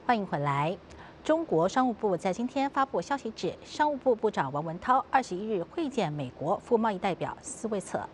欢迎回来。中国商务部在今天发布消息指，商务部部长王文涛21日会见美国副贸易代表斯威策。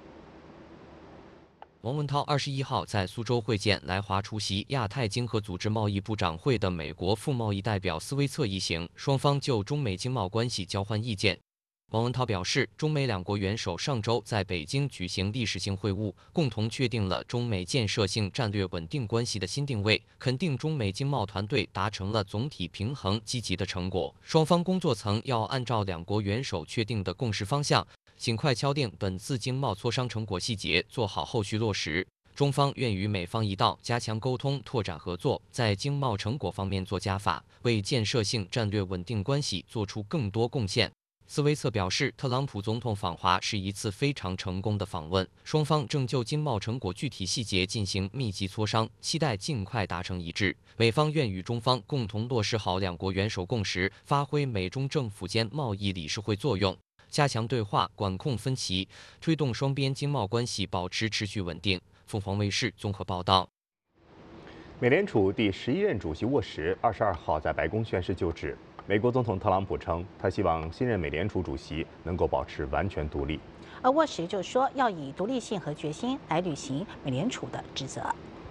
王文涛21号在苏州会见来华出席亚太经合组织贸易部长会的美国副贸易代表斯威策一行，双方就中美经贸关系交换意见。王文涛表示，中美两国元首上周在北京举行历史性会晤，共同确定了中美建设性战略稳定关系的新定位，肯定中美经贸团队达成了总体平衡积极的成果。双方工作层要按照两国元首确定的共识方向，尽快敲定本次经贸磋商成果细节，做好后续落实。中方愿与美方一道加强沟通，拓展合作，在经贸成果方面做加法，为建设性战略稳定关系做出更多贡献。斯威策表示，特朗普总统访华是一次非常成功的访问，双方正就经贸成果具体细节进行密集磋商，期待尽快达成一致。美方愿与中方共同落实好两国元首共识，发挥美中政府间贸易理事会作用，加强对话，管控分歧，推动双边经贸关系保持持续稳定。凤凰卫视综合报道。 美联储第11任主席沃什22号在白宫宣誓就职。美国总统特朗普称，他希望新任美联储主席能够保持完全独立。 而沃什就说，要以独立性和决心来履行美联储的职责。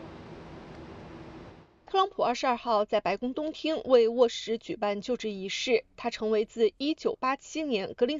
特朗普22号在白宫东厅为沃什举办就职仪式，他成为自1987年格林